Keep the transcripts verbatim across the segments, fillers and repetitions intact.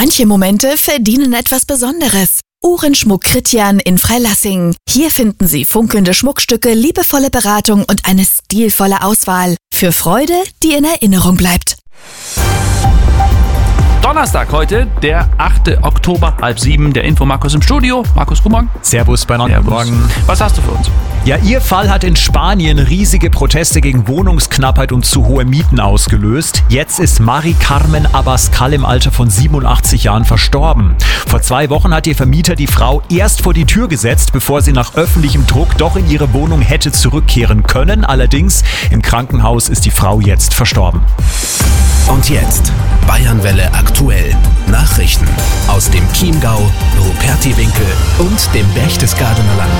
Manche Momente verdienen etwas Besonderes. Uhrenschmuck Christian in Freilassing. Hier finden Sie funkelnde Schmuckstücke, liebevolle Beratung und eine stilvolle Auswahl. Für Freude, die in Erinnerung bleibt. Donnerstag heute, der achte Oktober, halb sieben, der Info Markus im Studio. Markus, guten Morgen. Servus, beieinander. Guten Morgen. Was hast du für uns? Ja, Ihr Fall hat in Spanien riesige Proteste gegen Wohnungsknappheit und zu hohe Mieten ausgelöst. Jetzt ist Mari Carmen Abascal im Alter von siebenundachtzig Jahren verstorben. Vor zwei Wochen hat ihr Vermieter die Frau erst vor die Tür gesetzt, bevor sie nach öffentlichem Druck doch in ihre Wohnung hätte zurückkehren können. Allerdings, im Krankenhaus ist die Frau jetzt verstorben. Und jetzt Bayernwelle aktuell. Nachrichten aus dem Chiemgau, Rupertiwinkel und dem Berchtesgadener Land.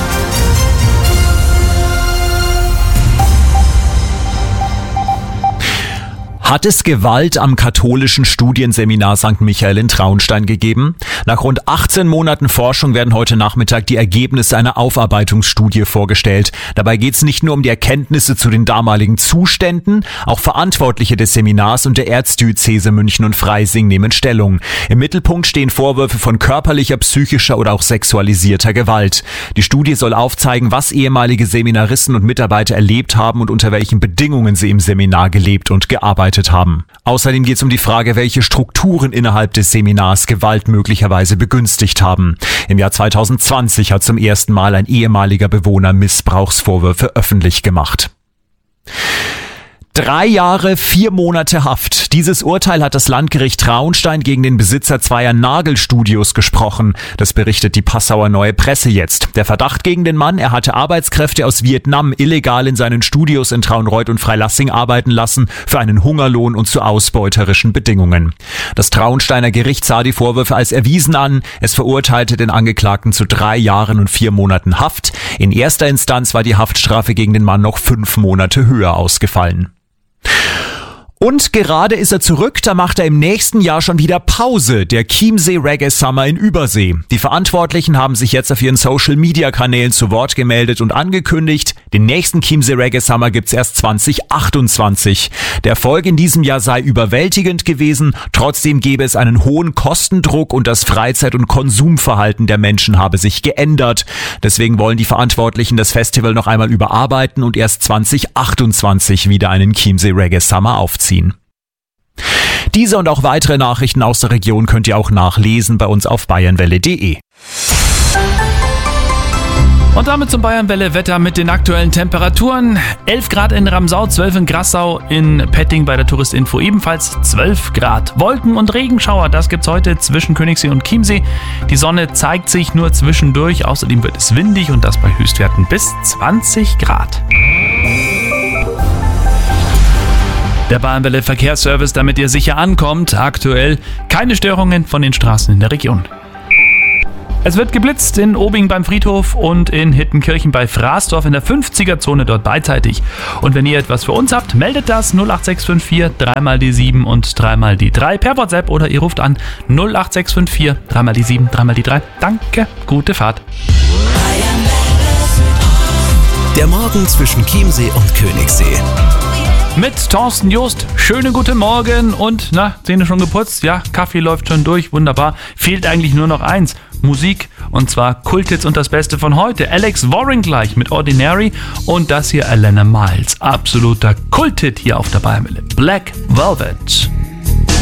Hat es Gewalt am katholischen Studienseminar Sankt Michael in Traunstein gegeben? Nach rund achtzehn Monaten Forschung werden heute Nachmittag die Ergebnisse einer Aufarbeitungsstudie vorgestellt. Dabei geht es nicht nur um die Erkenntnisse zu den damaligen Zuständen, auch Verantwortliche des Seminars und der Erzdiözese München und Freising nehmen Stellung. Im Mittelpunkt stehen Vorwürfe von körperlicher, psychischer oder auch sexualisierter Gewalt. Die Studie soll aufzeigen, was ehemalige Seminaristen und Mitarbeiter erlebt haben und unter welchen Bedingungen sie im Seminar gelebt und gearbeitet haben. Außerdem geht es um die Frage, welche Strukturen innerhalb des Seminars Gewalt möglicherweise begünstigt haben. Im Jahr zwanzig zwanzig hat zum ersten Mal ein ehemaliger Bewohner Missbrauchsvorwürfe öffentlich gemacht. Drei Jahre, vier Monate Haft. Dieses Urteil hat das Landgericht Traunstein gegen den Besitzer zweier Nagelstudios gesprochen. Das berichtet die Passauer Neue Presse jetzt. Der Verdacht gegen den Mann, er hatte Arbeitskräfte aus Vietnam illegal in seinen Studios in Traunreut und Freilassing arbeiten lassen, für einen Hungerlohn und zu ausbeuterischen Bedingungen. Das Traunsteiner Gericht sah die Vorwürfe als erwiesen an. Es verurteilte den Angeklagten zu drei Jahren und vier Monaten Haft. In erster Instanz war die Haftstrafe gegen den Mann noch fünf Monate höher ausgefallen. Und gerade ist er zurück, da macht er im nächsten Jahr schon wieder Pause, der Chiemsee Reggae Summer in Übersee. Die Verantwortlichen haben sich jetzt auf ihren Social-Media-Kanälen zu Wort gemeldet und angekündigt, den nächsten Chiemsee Reggae Summer gibt's erst zwanzig achtundzwanzig. Der Erfolg in diesem Jahr sei überwältigend gewesen, trotzdem gäbe es einen hohen Kostendruck und das Freizeit- und Konsumverhalten der Menschen habe sich geändert. Deswegen wollen die Verantwortlichen das Festival noch einmal überarbeiten und erst zwanzig achtundzwanzig wieder einen Chiemsee Reggae Summer aufziehen. Diese und auch weitere Nachrichten aus der Region könnt ihr auch nachlesen bei uns auf bayernwelle punkt de. Und damit zum Bayernwelle-Wetter mit den aktuellen Temperaturen. elf Grad in Ramsau, zwölf in Grassau, in Petting bei der Touristinfo ebenfalls zwölf Grad. Wolken- und Regenschauer, das gibt's heute zwischen Königssee und Chiemsee. Die Sonne zeigt sich nur zwischendurch, außerdem wird es windig und das bei Höchstwerten bis zwanzig Grad. Der Bayernwelle Verkehrsservice, damit ihr sicher ankommt. Aktuell keine Störungen von den Straßen in der Region. Es wird geblitzt in Obing beim Friedhof und in Hittenkirchen bei Fraßdorf in der fünfziger-Zone dort beidseitig. Und wenn ihr etwas für uns habt, meldet das null acht sechs fünf vier drei mal die sieben und drei mal die drei per WhatsApp oder ihr ruft an null acht sechs fünf vier drei mal die sieben, drei mal die drei. Danke, gute Fahrt. Der Morgen zwischen Chiemsee und Königssee. Mit Thorsten Joost. Schönen guten Morgen und, na, Zähne schon geputzt? Ja, Kaffee läuft schon durch, wunderbar. Fehlt eigentlich nur noch eins, Musik. Und zwar Kulthits und das Beste von heute. Alex Warren gleich mit Ordinary und das hier Elena Miles. Absoluter Kulthit hier auf der Bayernwelle. Black Velvet.